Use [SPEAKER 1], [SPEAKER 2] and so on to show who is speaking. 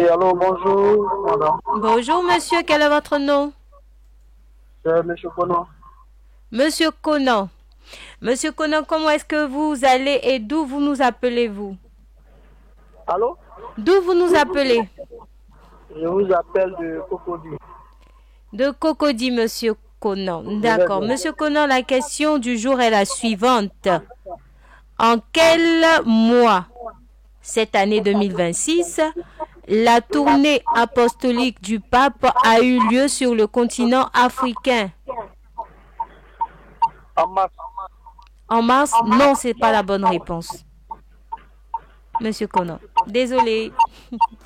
[SPEAKER 1] allô, bonjour, madame.
[SPEAKER 2] Bonjour monsieur, quel est votre nom?
[SPEAKER 1] C'est M. Kono.
[SPEAKER 2] Monsieur Conan. Monsieur Conan, comment est-ce que vous allez et d'où vous nous appelez-vous?
[SPEAKER 1] Allô?
[SPEAKER 2] D'où vous nous appelez?
[SPEAKER 1] Je vous appelle de Cocody.
[SPEAKER 2] De Cocody, monsieur Conan.
[SPEAKER 1] Je vais
[SPEAKER 2] D'accord.
[SPEAKER 1] bien.
[SPEAKER 2] Monsieur Conan, la question du jour est la suivante. En quel mois, cette année 2026, la tournée apostolique du pape a eu lieu sur le continent africain?
[SPEAKER 1] En mars.
[SPEAKER 2] En mars? Non, c'est pas la bonne réponse. Monsieur Conan. Désolé.